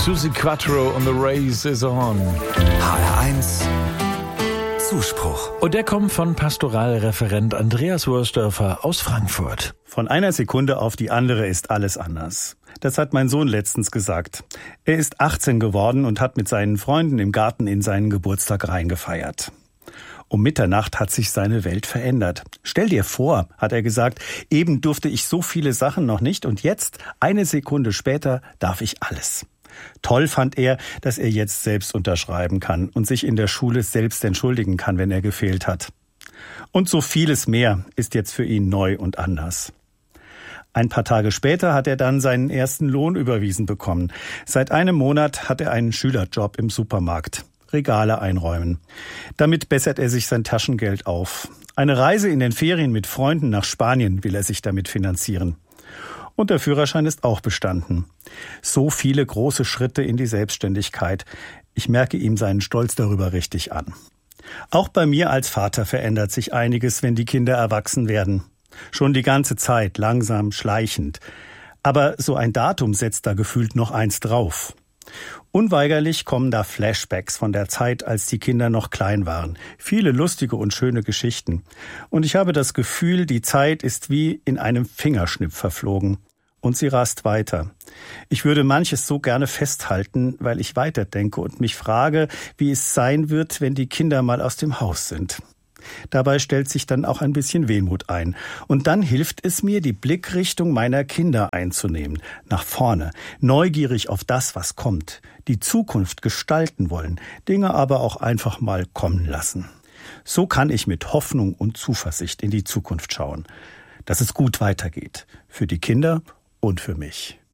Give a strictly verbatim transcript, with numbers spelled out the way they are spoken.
Suzi Quatro und The Race is On. H R eins Zuspruch. Und der kommt von Pastoralreferent Andreas Wursdörfer aus Frankfurt. Von einer Sekunde auf die andere ist alles anders. Das hat mein Sohn letztens gesagt. Er ist achtzehn geworden und hat mit seinen Freunden im Garten in seinen Geburtstag reingefeiert. Um Mitternacht hat sich seine Welt verändert. Stell dir vor, hat er gesagt, eben durfte ich so viele Sachen noch nicht und jetzt, eine Sekunde später, darf ich alles. Toll fand er, dass er jetzt selbst unterschreiben kann und sich in der Schule selbst entschuldigen kann, wenn er gefehlt hat. Und so vieles mehr ist jetzt für ihn neu und anders. Ein paar Tage später hat er dann seinen ersten Lohn überwiesen bekommen. Seit einem Monat hat er einen Schülerjob im Supermarkt. Regale einräumen. Damit bessert er sich sein Taschengeld auf. Eine Reise in den Ferien mit Freunden nach Spanien will er sich damit finanzieren. Und der Führerschein ist auch bestanden. So viele große Schritte in die Selbstständigkeit. Ich merke ihm seinen Stolz darüber richtig an. Auch bei mir als Vater verändert sich einiges, wenn die Kinder erwachsen werden. Schon die ganze Zeit, langsam, schleichend. Aber so ein Datum setzt da gefühlt noch eins drauf. Unweigerlich kommen da Flashbacks von der Zeit, als die Kinder noch klein waren. Viele lustige und schöne Geschichten. Und ich habe das Gefühl, die Zeit ist wie in einem Fingerschnipp verflogen. Und sie rast weiter. Ich würde manches so gerne festhalten, weil ich weiterdenke und mich frage, wie es sein wird, wenn die Kinder mal aus dem Haus sind. Dabei stellt sich dann auch ein bisschen Wehmut ein. Und dann hilft es mir, die Blickrichtung meiner Kinder einzunehmen. Nach vorne, neugierig auf das, was kommt. Die Zukunft gestalten wollen, Dinge aber auch einfach mal kommen lassen. So kann ich mit Hoffnung und Zuversicht in die Zukunft schauen. Dass es gut weitergeht. Für die Kinder und für mich.